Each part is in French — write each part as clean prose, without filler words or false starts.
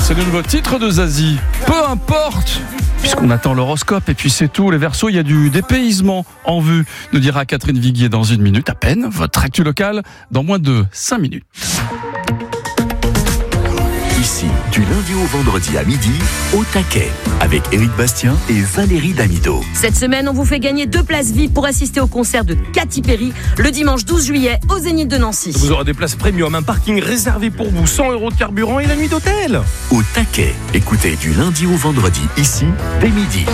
C'est le nouveau titre de Zazie. Peu importe, puisqu'on attend l'horoscope et puis c'est tout. Les Verseaux, il y a du dépaysement en vue, nous dira Catherine Viguier dans 1 minute à peine. Votre actu locale dans moins de 5 minutes. Ici, du lundi au vendredi à midi, au taquet, avec Éric Bastien et Valérie Damido. Cette semaine, on vous fait gagner 2 places VIP pour assister au concert de Katy Perry le dimanche 12 juillet au Zénith de Nancy. Vous aurez des places premium, un parking réservé pour vous, 100 € de carburant et la nuit d'hôtel. Au taquet, écoutez du lundi au vendredi, ici, dès midi.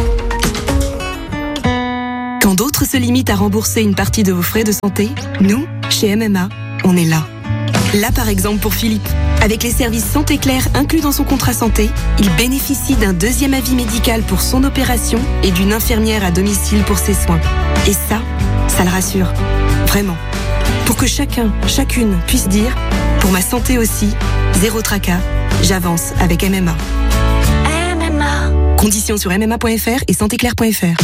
Quand d'autres se limitent à rembourser une partie de vos frais de santé, nous, chez MMA, on est là. Là, par exemple, pour Philippe. Avec les services Santé Claire inclus dans son contrat santé, il bénéficie d'un 2e avis médical pour son opération et d'une infirmière à domicile pour ses soins. Et ça le rassure. Vraiment. Pour que chacune puisse dire « Pour ma santé aussi, zéro tracas, j'avance avec MMA ». MMA. Conditions sur mma.fr et santéclaire.fr.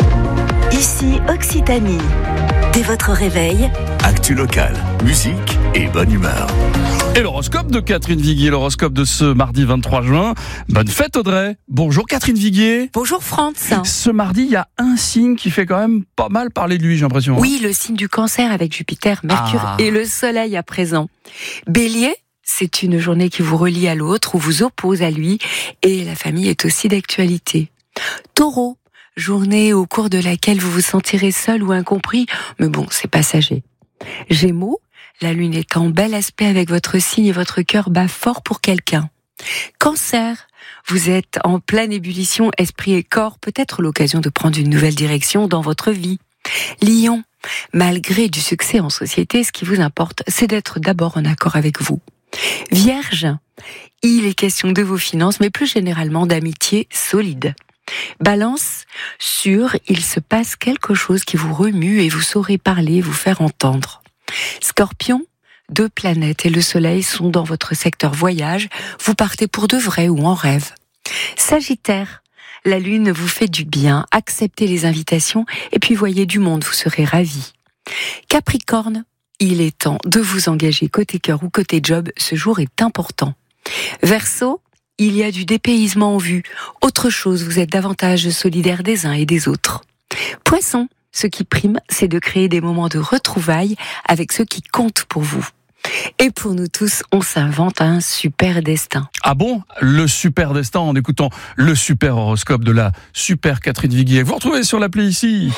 Ici Occitanie. Dès votre réveil, Actu locale, musique et bonne humeur. Et l'horoscope de Catherine Viguier, l'horoscope de ce mardi 23 juin. Bonne fête Audrey. Bonjour Catherine Viguier. Bonjour Franz. Ce mardi, il y a un signe qui fait quand même pas mal parler de lui, j'ai l'impression. Oui, le signe du Cancer avec Jupiter, Mercure et le Soleil à présent. Bélier, c'est une journée qui vous relie à l'autre ou vous oppose à lui et la famille est aussi d'actualité. Taureau, journée au cours de laquelle vous vous sentirez seul ou incompris, mais bon, c'est passager. Gémeaux, la lune est en bel aspect avec votre signe et votre cœur bat fort pour quelqu'un. Cancer, vous êtes en pleine ébullition, esprit et corps, peut-être l'occasion de prendre une nouvelle direction dans votre vie. Lion, malgré du succès en société, ce qui vous importe, c'est d'être d'abord en accord avec vous. Vierge, il est question de vos finances, mais plus généralement d'amitié solide. Balance, il se passe quelque chose qui vous remue et vous saurez parler, vous faire entendre. Scorpion, 2 planètes et le soleil sont dans votre secteur voyage, vous partez pour de vrai ou en rêve. Sagittaire, la lune vous fait du bien, acceptez les invitations et puis voyez du monde, vous serez ravis. Capricorne, il est temps de vous engager côté cœur ou côté job, ce jour est important. Verseau, il y a du dépaysement en vue. Autre chose, vous êtes davantage solidaire des uns et des autres. Poisson, ce qui prime, c'est de créer des moments de retrouvailles avec ceux qui comptent pour vous. Et pour nous tous, on s'invente un super destin. Ah bon ? Le super destin en écoutant le super horoscope de la super Catherine Viguier. Vous retrouvez sur l'appli ici.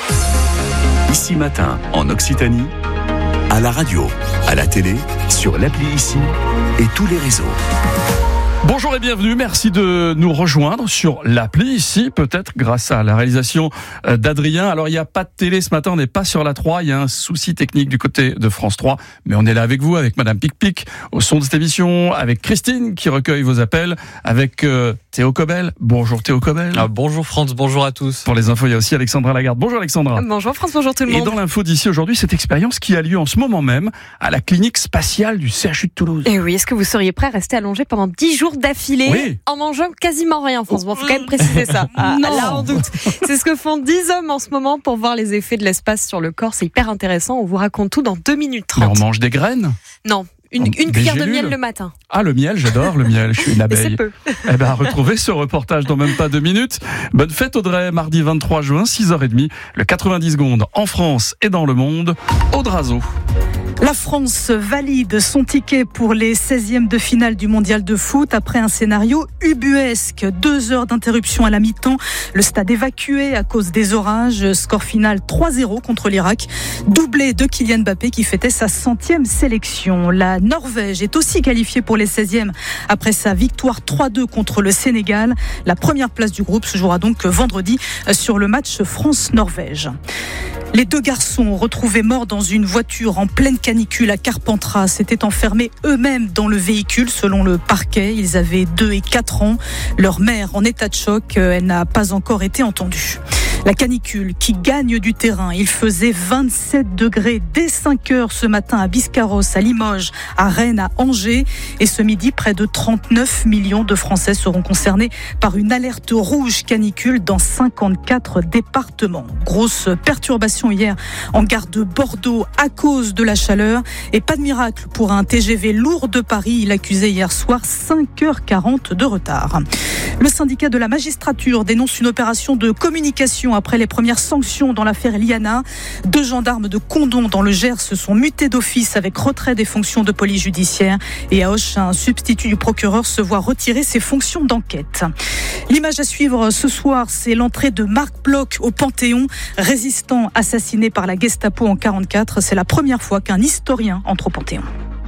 Ici matin, en Occitanie, à la radio, à la télé, sur l'appli ici et tous les réseaux. Bonjour et bienvenue, merci de nous rejoindre sur l'appli ici, peut-être grâce à la réalisation d'Adrien. Alors il n'y a pas de télé ce matin, on n'est pas sur la 3, il y a un souci technique du côté de France 3, mais on est là avec vous, avec Madame Pic-Pic, au son de cette émission, avec Christine qui recueille vos appels, avec Théo Cobel. Bonjour Théo Cobel. Bonjour Franz, bonjour à tous. Pour les infos, il y a aussi Alexandra Lagarde. Bonjour Alexandra. Bonjour Franz, bonjour tout le monde. Et dans l'info d'ici aujourd'hui, cette expérience qui a lieu en ce moment même à la clinique spatiale du CHU de Toulouse. Et oui, est-ce que vous seriez prêt à rester allongé pendant 10 jours d'affilée en mangeant quasiment rien, France? Bon, faut quand même préciser ça. Là, on doute. C'est ce que font 10 hommes en ce moment pour voir les effets de l'espace sur le corps. C'est hyper intéressant. On vous raconte tout dans 2 minutes 30. Mais on mange des graines? Non. Une cuillère de miel le matin. Ah, le miel, j'adore le miel, je suis une abeille. C'est peu. Eh ben, retrouvez ce reportage dans même pas 2 minutes. Bonne fête Audrey, mardi 23 juin, 6h30, le 90 secondes en France et dans le monde, Audrazo. La France valide son ticket pour les 16e de finale du mondial de foot après un scénario ubuesque. 2 heures d'interruption à la mi-temps, le stade évacué à cause des orages. Score final 3-0 contre l'Irak. Doublé de Kylian Mbappé qui fêtait sa 100e sélection. La Norvège est aussi qualifiée pour les 16e après sa victoire 3-2 contre le Sénégal. La première place du groupe se jouera donc vendredi sur le match France-Norvège. Les 2 garçons retrouvés morts dans une voiture en pleine canicule à Carpentras s'étaient enfermés eux-mêmes dans le véhicule selon le parquet. Ils avaient 2 et 4 ans. Leur mère en état de choc, elle n'a pas encore été entendue. La canicule qui gagne du terrain. Il faisait 27 degrés dès 5 heures ce matin à Biscarrosse, à Limoges, à Rennes, à Angers. Et ce midi, près de 39 millions de Français seront concernés par une alerte rouge canicule dans 54 départements. Grosse perturbation hier en gare de Bordeaux à cause de la chaleur. Et pas de miracle pour un TGV lourd de Paris. Il accusait hier soir 5h40 de retard. Le syndicat de la magistrature dénonce une opération de communication après les premières sanctions dans l'affaire Liana. 2 gendarmes de Condom dans le Gers se sont mutés d'office avec retrait des fonctions de police judiciaire. Et à Auch, un substitut du procureur se voit retirer ses fonctions d'enquête. L'image à suivre ce soir, c'est l'entrée de Marc Bloch au Panthéon, résistant assassiné par la Gestapo en 1944. C'est la première fois qu'un historien entre au Panthéon.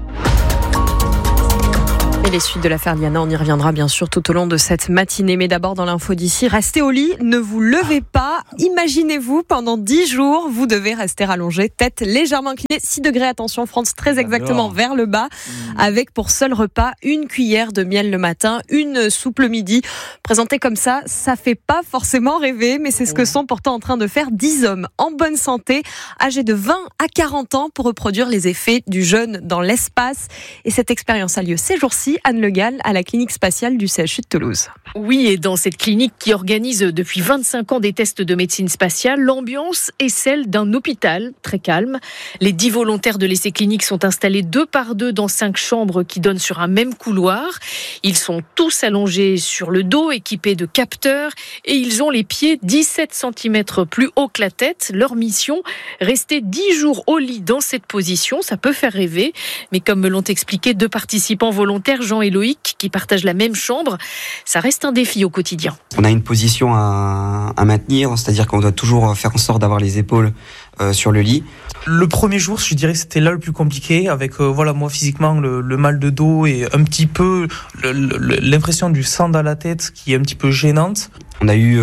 Et les suites de l'affaire Liana, on y reviendra bien sûr tout au long de cette matinée. Mais d'abord, dans l'info d'ici, restez au lit, ne vous levez pas. Imaginez-vous, pendant 10 jours, vous devez rester allongé, tête légèrement inclinée, 6 degrés, attention, France, très exactement vers le bas, avec pour seul repas une cuillère de miel le matin, une soupe le midi. Présenté comme ça fait pas forcément rêver, mais c'est ce que sont pourtant en train de faire 10 hommes en bonne santé, âgés de 20 à 40 ans, pour reproduire les effets du jeûne dans l'espace. Et cette expérience a lieu ces jours-ci, Anne Le Gall, à la clinique spatiale du CHU de Toulouse. Oui, et dans cette clinique qui organise depuis 25 ans des tests de médecine spatiale, l'ambiance est celle d'un hôpital très calme. Les 10 volontaires de l'essai clinique sont installés 2 par 2 dans 5 chambres qui donnent sur un même couloir. Ils sont tous allongés sur le dos, équipés de capteurs, et ils ont les pieds 17 cm plus haut que la tête. Leur mission, rester 10 jours au lit dans cette position. Ça peut faire rêver, mais comme me l'ont expliqué 2 participants volontaires, Jean et Loïc, qui partagent la même chambre, ça reste un défi au quotidien. On a une position à maintenir, c'est-à-dire qu'on doit toujours faire en sorte d'avoir les épaules sur le lit. Le premier jour, je dirais que c'était là le plus compliqué, avec moi physiquement le mal de dos et un petit peu l'impression du sang dans la tête qui est un petit peu gênante. On a eu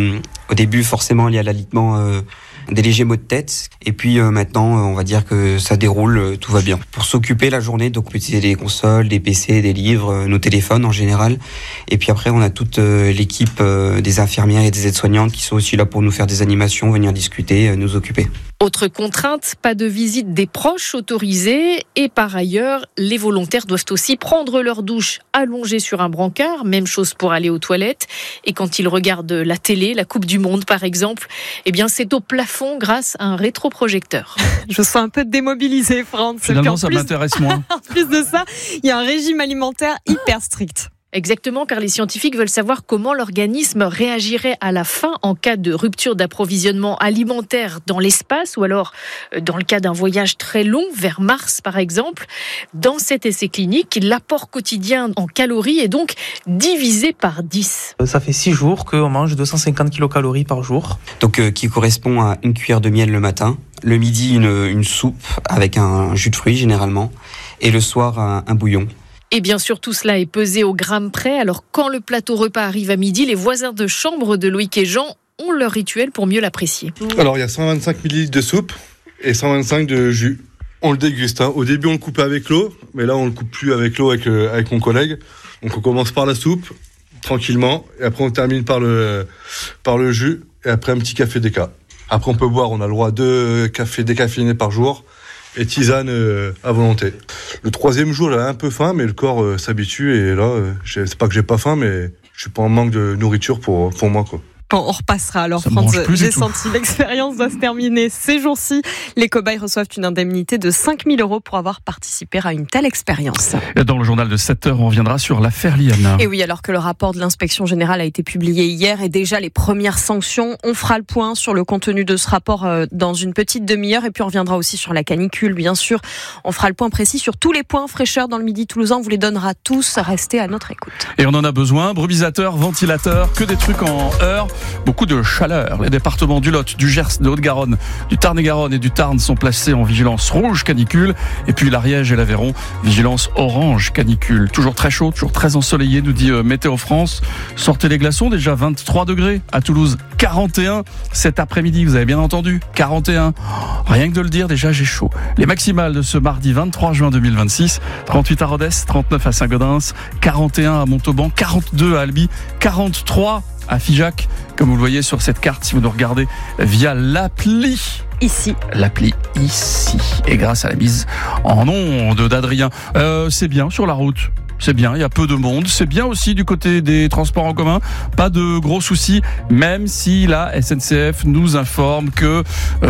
au début forcément lié à l'alitement des légers maux de tête, et puis maintenant on va dire que ça déroule, tout va bien. Pour s'occuper la journée, donc on peut utiliser des consoles, des PC, des livres, nos téléphones en général, et puis après on a toute l'équipe des infirmières et des aides-soignantes qui sont aussi là pour nous faire des animations, venir discuter, nous occuper. Autre contrainte, pas de visite des proches autorisée, et par ailleurs, les volontaires doivent aussi prendre leur douche allongés sur un brancard, même chose pour aller aux toilettes, et quand ils regardent la télé, la Coupe du Monde par exemple, eh bien c'est au plafond grâce à un rétroprojecteur. Je me sens un peu démobilisée, France. Finalement, ça m'intéresse moins. En plus de ça, il y a un régime alimentaire hyper strict. Exactement, car les scientifiques veulent savoir comment l'organisme réagirait à la faim en cas de rupture d'approvisionnement alimentaire dans l'espace, ou alors dans le cas d'un voyage très long vers Mars par exemple. Dans cet essai clinique, l'apport quotidien en calories est donc divisé par 10. Ça fait 6 jours qu'on mange 250 kilocalories par jour. Donc qui correspond à une cuillère de miel le matin, le midi une soupe avec un jus de fruits généralement, et le soir un bouillon. Et bien sûr, tout cela est pesé au gramme près. Alors, quand le plateau repas arrive à midi, les voisins de chambre de Loïc et Jean ont leur rituel pour mieux l'apprécier. Alors, il y a 125 ml de soupe et 125 de jus. On le déguste. Au début, on le coupait avec l'eau, mais là, on le coupe plus avec l'eau avec mon collègue. Donc, on commence par la soupe, tranquillement, et après, on termine par le jus, et après, un petit café déca. Après, on peut boire, on a le droit à 2 cafés décaféinés par jour, et tisane à volonté. Le 3e jour, j'avais un peu faim, mais le corps s'habitue, et là, c'est pas que j'ai pas faim, mais je suis pas en manque de nourriture pour moi, quoi. Bon, on repassera alors, France. J'ai senti l'expérience doit se terminer ces jours-ci. Les cobayes reçoivent une indemnité de 5 000 € pour avoir participé à une telle expérience. Dans le journal de 7h, on reviendra sur l'affaire Liana. Et oui, alors que le rapport de l'inspection générale a été publié hier et déjà les premières sanctions, on fera le point sur le contenu de ce rapport dans une petite demi-heure, et puis on reviendra aussi sur la canicule, bien sûr. On fera le point précis sur tous les points fraîcheur dans le Midi toulousain. On vous les donnera tous. Restez à notre écoute. Et on en a besoin. Brumisateur, ventilateur, que des trucs en heure. Beaucoup de chaleur. Les départements du Lot, du Gers, de Haute-Garonne, du Tarn-et-Garonne et du Tarn sont placés en vigilance rouge canicule. Et puis l'Ariège et l'Aveyron, vigilance orange canicule. Toujours très chaud, toujours très ensoleillé, nous dit Météo France. Sortez les glaçons, déjà 23 degrés. À Toulouse, 41 cet après-midi. Vous avez bien entendu, 41. Rien que de le dire, déjà j'ai chaud. Les maximales de ce mardi 23 juin 2026. 38 à Rodez, 39 à Saint-Gaudens, 41 à Montauban, 42 à Albi, 43 à Figeac, comme vous le voyez sur cette carte si vous nous regardez via l'appli. L'appli ici. Et grâce à la mise en onde d'Adrien. C'est bien sur la route. C'est bien, il y a peu de monde. C'est bien aussi du côté des transports en commun. Pas de gros soucis, même si la SNCF nous informe que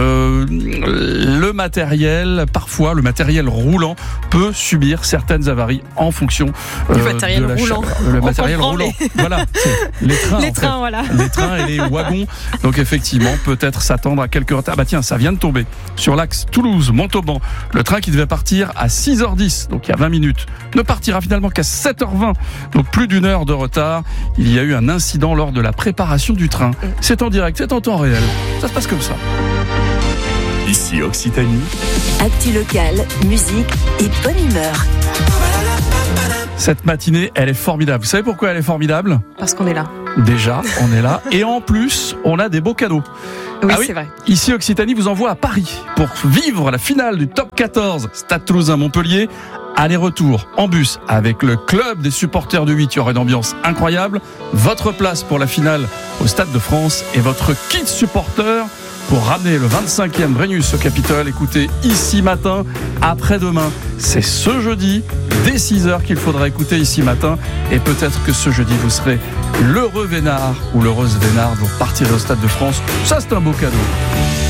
le matériel roulant peut subir certaines avaries en fonction du matériel roulant. Le matériel roulant. Voilà, les trains. Voilà. Les trains et les wagons. Donc effectivement, peut-être s'attendre à quelques retards. Bah tiens, ça vient de tomber sur l'axe Toulouse-Montauban. Le train qui devait partir à 6h10, donc il y a 20 minutes, ne partira finalement qu'à 7h20, donc plus d'une heure de retard. Il y a eu un incident lors de la préparation du train. C'est en direct, c'est en temps réel. Ça se passe comme ça. Ici Occitanie. Actu locale, musique et bonne humeur. Cette matinée, elle est formidable. Vous savez pourquoi elle est formidable ? Parce qu'on est là. Déjà, on est là. Et en plus, on a des beaux cadeaux. Oui, c'est vrai. Ici, Occitanie vous envoie à Paris pour vivre la finale du Top 14 Stade Toulousain-Montpellier. Aller-retour en bus avec le club des supporters de 8. Il y aura une ambiance incroyable. Votre place pour la finale au Stade de France et votre kit supporter pour ramener le 25e Brennus au Capitole. Écoutez, Ici Matin, après-demain. C'est ce jeudi, dès 6h qu'il faudra écouter Ici Matin. Et peut-être que ce jeudi, vous serez l'heureux Vénard ou l'heureuse Vénard. Vous partirez au Stade de France. Ça, c'est un beau cadeau.